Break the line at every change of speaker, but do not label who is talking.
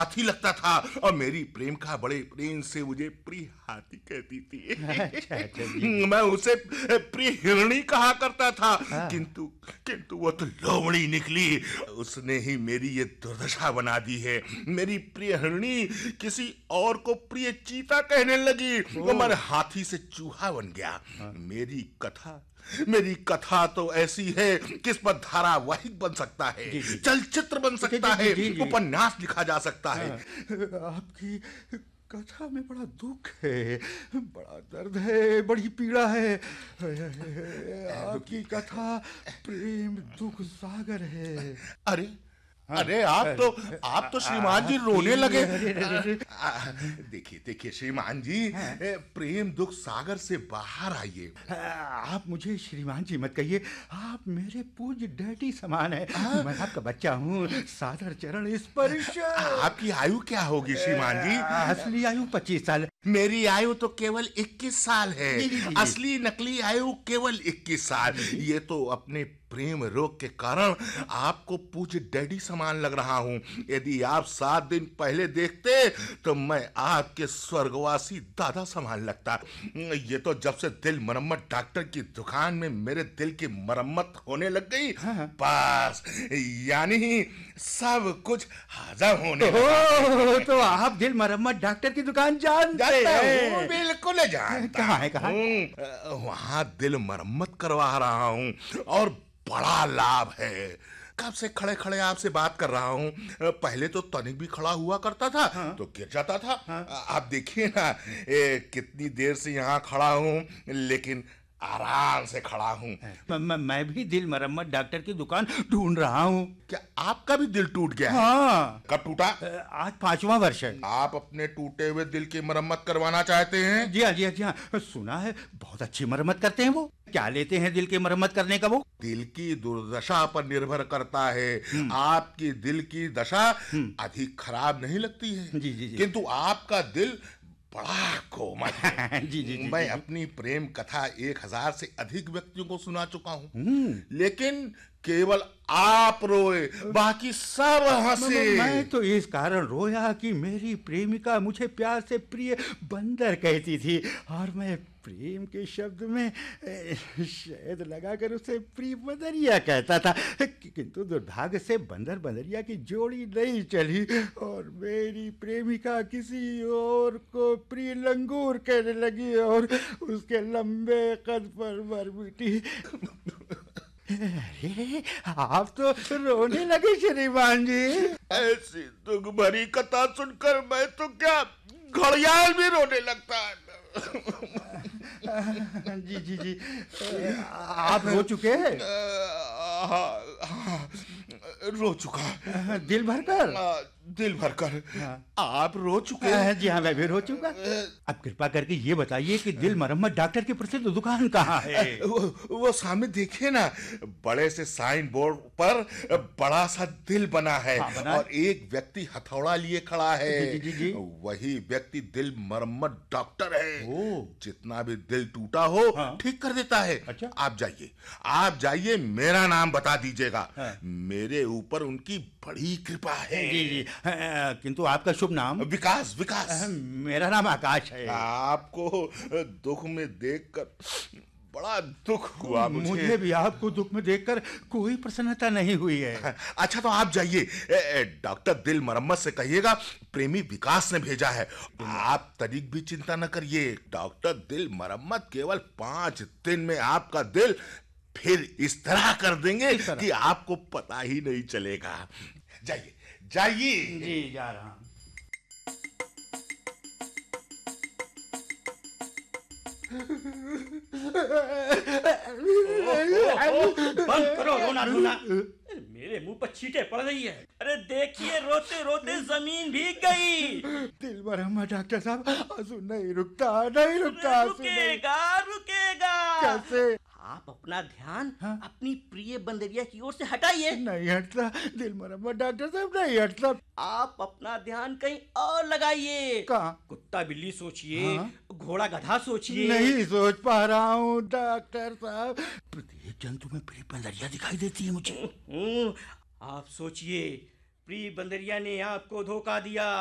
हाथी लगता था और मेरी प्रेमिका बड़े प्रेम से मुझे प्रिय हाथी कहती थी।
अच्छा अच्छा, जी जी।
मैं उसे प्रिय हिरणी कहा करता था,
हाँ।
किंतु किंतु वो तो लोमड़ी निकली। उसने ही मेरी ये दुर्दशा बना दी है। मेरी प्रिय हिरणी किसी और को प्रिय चीता कहने लगी और
ओह!
मैं हाथी से चूहा बन गया।
हाँ।
मेरी कथा तो ऐसी है कि इस पर धारावाहिक बन सकता है,
जी, जी, जी।
चलचित्र बन
जी,
सकता
जी,
है,
जी, जी।
उपन्यास लिखा जा सकता है।
हाँ। आपकी कथा में बड़ा दुख है, बड़ा दर्द है, बड़ी पीड़ा है। आपकी कथा प्रेम दुख सागर है।
अरे
हाँ,
अरे आप तो श्रीमान जी रोने
आपकी
लगे।
अरे अरे अरे!
देखिए देखिए श्रीमान जी,
हाँ।
प्रेम दुख सागर से बाहर आइए।
आप मुझे श्रीमान जी मत कहिए, आप मेरे पूज्य डैडी समान है। मैं आपका बच्चा हूँ, सादर चरण स्पर्श।
आपकी आयु क्या होगी श्रीमान जी?
असली आयु 25 साल।
मेरी आयु तो केवल 21 साल है।
जी, जी, जी, जी।
असली नकली आयु केवल 21 साल। ये तो अपने प्रेम रोग के कारण आपको पूज्य डैडी समान लग रहा हूँ। यदि आप 7 दिन पहले देखते तो मैं आपके स्वर्गवासी दादा समान लगता। ये तो जब से दिल मरम्मत डॉक्टर की दुकान में मेरे दिल की मरम्मत होने लग गई,
हाँ।
बस यानी सब कुछ हजम होने लगा।
तो आप दिल मरम्मत डॉक्टर की दुकान जानते
जानता
हैं?
हूँ, बिल्कुल जानता
कहाँ है, कहाँ?
हूँ। वहाँ दिल मरम्मत करवा रहा हूँ और बड़ा लाभ है। कब से खड़े खड़े आपसे बात कर रहा हूँ। पहले तो तनिक भी खड़ा हुआ करता था
हाँ।
तो गिर जाता था।
हाँ।
आप देखिए ना, कितनी देर से यहाँ खड़ा हूँ, लेकिन आराम से खड़ा हूँ।
मैं भी दिल मरम्मत डॉक्टर की दुकान ढूंढ रहा हूँ।
क्या आपका भी दिल टूट गया है?
हाँ।
कब टूटा?
आज 5वां वर्ष है।
आप अपने टूटे हुए दिल की मरम्मत करवाना चाहते हैं?
जी हाँ, जी हाँ, जी हाँ। सुना है बहुत अच्छी मरम्मत करते हैं वो। क्या लेते हैं दिल की मरम्मत करने का वो?
दिल की दुर्दशा पर निर्भर करता है। आपकी दिल की दशा अधिक खराब नहीं लगती है।
जी, जी, जी।
किंतु आपका दिल बड़ा कोमल है।
जी, जी, जी,
मैं
जी, जी।
अपनी प्रेम कथा 1000 से अधिक व्यक्तियों को सुना चुका हूँ, लेकिन केवल आप रोए, बाकी सब हंसे।
मैं तो इस कारण रोया कि मेरी प्रेमिका मुझे प्यार से प्रिय बंदर कहती थी और मैं प्रेम के शब्द में शहद लगाकर उसे प्रिय बंदरिया कहता था। किंतु दुर्भाग्य से बंदर बंदरिया की जोड़ी नहीं चली और मेरी प्रेमिका किसी और को प्रिय लंगूर कहने लगी और उसके लंबे कद पर मर मिटी। अरे आप तो रोने लगे श्रीमान जी।
ऐसी दुख भरी कथा सुनकर मैं तो क्या घड़ियाल भी रोने लगता है।
जी जी जी। आप रो चुके हैं?
हाँ, रो चुका।
दिल भरकर?
दिल भरकर।
हाँ।
आप रो चुके?
जी हाँ, मैं भी रो चुका। अब कृपा करके ये बताइए कि दिल मरम्मत डॉक्टर की प्रसिद्ध दुकान कहाँ है?
वो सामने देखिए ना, बड़े से साइन बोर्ड पर बड़ा सा दिल बना है।
हाँ, बना है।
और एक व्यक्ति हथौड़ा लिए खड़ा है।
जी, जी, जी।
वही व्यक्ति दिल मरम्मत डॉक्टर है।
ओह।
जितना भी दिल टूटा हो
हाँ।
ठीक कर देता है।
अच्छा।
आप जाइए, मेरा नाम बता दीजिएगा।
हाँ।
मेरे ऊपर उनकी बड़ी कृपा है।
जी जी। किंतु आपका शुभ नाम?
विकास। विकास।
मेरा नाम आकाश है।
आपको दुख में देखकर बड़ा दुख हुआ
मुझे भी आपको दुख में देखकर कोई प्रसन्नता नहीं हुई है।
अच्छा तो आप जाइए, डॉक्टर दिल मरम्मत से कहिएगा प्रेमी विकास ने भेजा है। आप तनिक भी चिंता न करिए, डॉक्टर दिल मरम्मत केवल 5 दिन में आपका दिल फिर इस तरह कर देंगे कि आपको पता ही नहीं चलेगा। जाइए जाइए।
जी जा रहा हूँ।
बंद करो रोना धोना। मेरे मुंह पर छींटे पड़ रही है। अरे देखिए, रोते रोते जमीन भीग गई।
दिल मरम्मत डॉक्टर साहब, आंसू नहीं रुकता, नहीं रुकता। आंसू नहीं।
रुकेगा रुकेगा।
कैसे?
आप अपना ध्यान
हाँ?
अपनी प्रिय बंदरिया की ओर से हटाइए।
नहीं हटता दिल मरम्मत डॉक्टर साहब, नहीं हटता।
आप अपना ध्यान कहीं और लगाइए।
कहाँ?
कुत्ता बिल्ली सोचिए,
हाँ?
घोड़ा गधा सोचिए।
नहीं सोच पा रहा हूँ डॉक्टर साहब। प्रत्येक जंतु में प्रिय बंदरिया दिखाई देती है मुझे।
आप सोचिए, प्रिय बंदरिया ने आपको धोखा दिया।